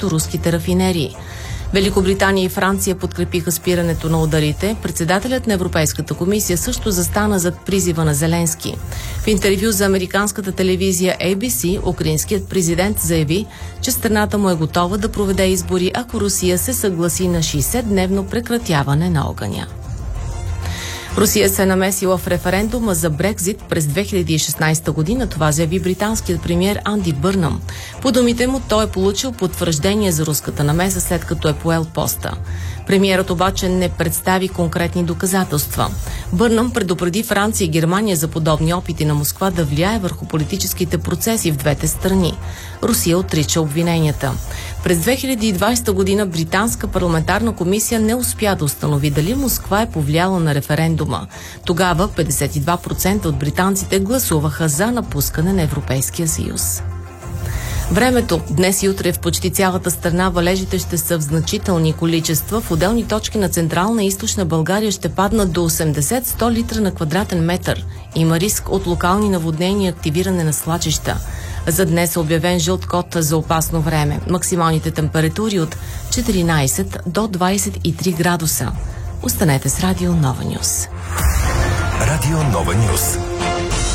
срещу руските рафинерии. Великобритания и Франция подкрепиха спирането на ударите. Председателят на Европейската комисия също застана зад призива на Зеленски. В интервю за американската телевизия ABC, украинският президент заяви, че страната му е готова да проведе избори, ако Русия се съгласи на 60-дневно прекратяване на огъня. Русия се е намесила в референдума за Брекзит през 2016 година. Това заяви британският премиер Анди Бърнъм. По думите му, той е получил потвърждение за руската намеса, след като е поел поста. Премиерът обаче не представи конкретни доказателства. Бърнъм предупреди Франция и Германия за подобни опити на Москва да влияе върху политическите процеси в двете страни. Русия отрича обвиненията. През 2020 година британска парламентарна комисия не успя да установи дали Москва е повлияла на референдума. Тогава 52% от британците гласуваха за напускане на Европейския съюз. Времето. Днес и утре в почти цялата страна валежите ще са в значителни количества. В отделни точки на Централна и Източна България ще паднат до 80-100 литра на квадратен метър. Има риск от локални наводнения и активиране на свлачища. За днес е обявен жълт код за опасно време. Максималните температури от 14 до 23 градуса. Останете с Радио Нова Нюс. Радио Нова Нюс.